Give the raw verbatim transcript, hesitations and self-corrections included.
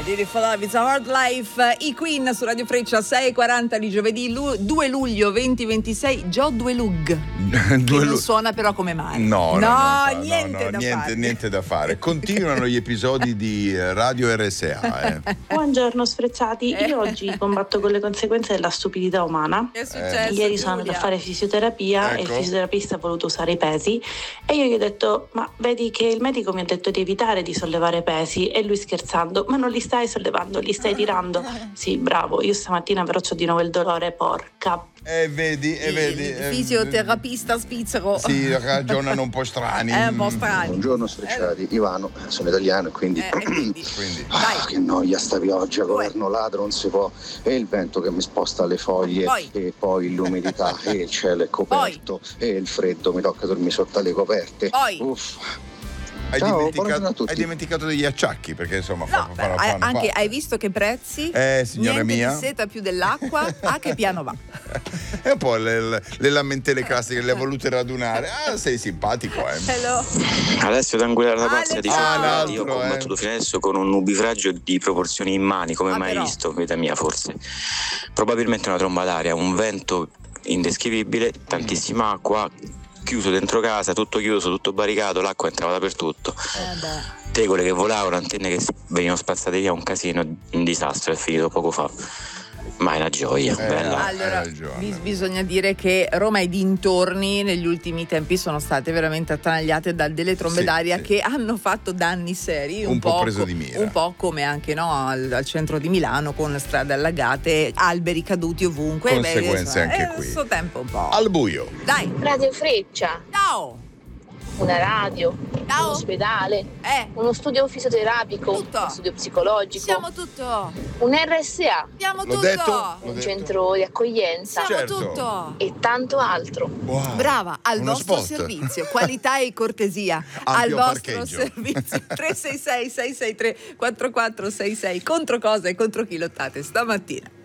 Beautiful Love, It's a Hard Life, i Queen su Radio Freccia, sei e quaranta di giovedì due luglio duemilaventisei. Joe Due Lug Due non lu- suona però come mai. No, no, no, no, no, niente, no, no, da niente, fare. niente da fare. Continuano gli episodi di Radio R S A. Eh. Buongiorno sfrezzati, io oggi combatto con le conseguenze della stupidità umana. Che è successo? Ieri sono andata a fare fisioterapia Ecco. e il fisioterapista ha voluto usare i pesi e io gli ho detto: ma vedi che il medico mi ha detto di evitare di sollevare pesi, e lui scherzando: ma non li stai sollevando, li stai tirando. Sì, bravo, io stamattina però c'ho di nuovo il dolore, porca. E vedi, e vedi. Il eh, fisioterapista svizzero. Sì, ragionano un po' strani. È un po' strani. Buongiorno sfrecciati, Ivano, sono italiano e quindi, Eh, e quindi. Quindi. ah, Dai. che noia sta pioggia, Due. governo ladro non si può, e il vento che mi sposta le foglie, Poi. e poi l'umidità, e il cielo è coperto, e il freddo, mi tocca dormire sotto le coperte. Poi. Uff. Hai, Ciao, buona dimenticato, giornata a tutti. hai dimenticato degli acciacchi, perché insomma fa, No, fa, fa, beh, fa una anche parte. hai visto che prezzi? Eh, signora Niente mia. di seta più dell'acqua. A che piano va? È un po' le, le- le lamentele classiche, le ha volute radunare. Ah, sei simpatico, eh. Hello. Alessio D'Anguillara da Ale, Pazia di ciao. Ah, un Io altro, ho combattuto eh. fino adesso con un nubifragio di proporzioni immani, come Ah, mai però. visto, vita mia forse. Probabilmente una tromba d'aria, un vento indescrivibile, tantissima acqua, chiuso dentro casa, tutto chiuso, tutto barricato, l'acqua entrava dappertutto. Eh beh. Tegole che volavano, antenne che venivano spazzate via, un casino, un disastro, è finito poco fa. Ma è una gioia, Eh, bella. Hai Allora, ragione. bis- bisogna dire che Roma e dintorni negli ultimi tempi sono state veramente attanagliate da delle trombe Sì, d'aria sì. che hanno fatto danni seri, un, Un po' preso co- di mira. un po' come anche no, al, al centro di Milano, con strade allagate, alberi caduti ovunque. Conseguenze insomma, anche è qui. questo tempo un po'. Al buio. Dai, Radio Freccia, ciao! una radio, Ciao. un ospedale, Eh, uno studio fisioterapico, Tutto. uno studio psicologico, siamo tutto! un R S A, Siamo L'ho tutto! detto? L'ho un detto. centro di accoglienza Siamo Certo. tutto! e tanto altro. Wow. Brava, al Uno vostro spot. servizio, qualità e cortesia. al Ampio vostro parcheggio. servizio. tre sei sei sei sei tre quattro quattro sei sei. Contro cosa e contro chi lottate stamattina?